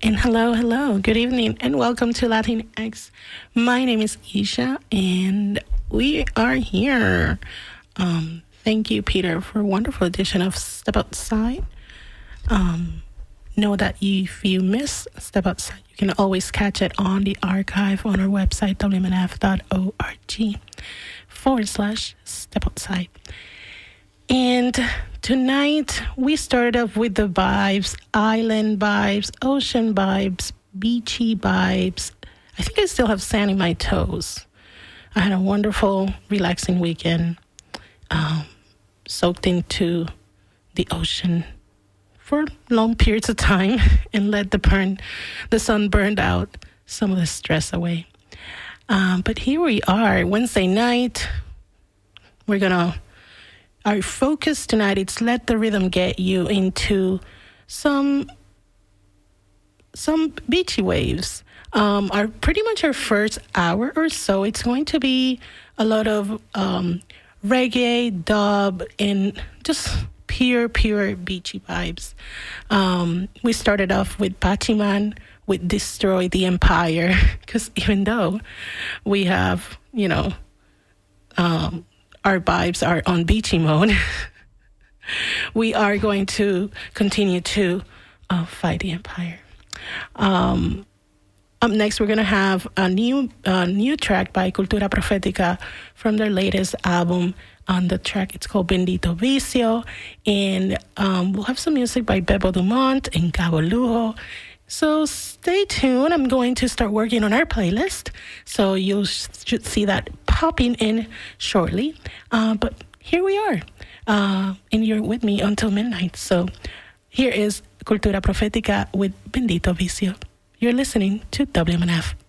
And hello. Good evening and welcome to Latinx. My name is Isha and we are here. Thank you, Peter, for a wonderful edition of Step Outside. Know that if you miss Step Outside, you can always catch it on the archive on our website, wmnf.org/Step Outside. And tonight, we started off with the vibes, island vibes, ocean vibes, beachy vibes. I think I still have sand in my toes. I had a wonderful, relaxing weekend, soaked into the ocean for long periods of time and let the sun burn out some of the stress away. But here we are, Wednesday night. Our focus tonight is let the rhythm get you into some beachy waves. Pretty much our first hour or so, it's going to be a lot of reggae, dub, and just pure beachy vibes. We started off with Pachiman with Destroy the Empire, because even though we have, our vibes are on beachy mode, we are going to continue to fight the empire. Up next, we're going to have a new track by Cultura Profética from their latest album. On the track, it's called Bendito Vicio, and we'll have some music by Bebo Dumont and Gabo Lujo. So stay tuned. I'm going to start working on our playlist, so you should see that popping in shortly. But here we are, and you're with me until midnight. So here is Cultura Profética with Bendito Vicio. You're listening to WMNF.